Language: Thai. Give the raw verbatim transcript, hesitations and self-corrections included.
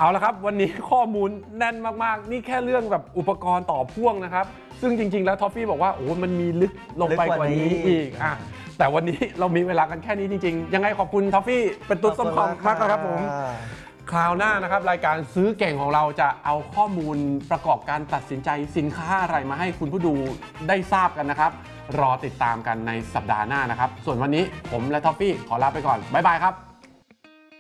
เอาละครับวันนี้ข้อมูลแน่นมากๆนี่แค่เรื่องแบบอุปกรณ์ต่อพ่วงนะครับซึ่งจริงๆแล้วท็อฟฟี่บอกว่าโอ้มันมีลึกลงไปกว่านี้อีกอ่ะแต่วันนี้เรามีเวลากันแค่นี้จริงๆยังไงขอบคุณท็อฟฟี่เป็นตุ๊ดส้มคอมมากนะครับผมคราวหน้านะครับรายการซื้อเก่งของเราจะเอาข้อมูลประกอบการตัดสินใจสินค้าอะไรมาให้คุณผู้ดูได้ทราบกันนะครับรอติดตามกันในสัปดาห์หน้านะครับส่วนวันนี้ผมและท็อฟฟี่ขอลาไปก่อนบ๊ายบายครับ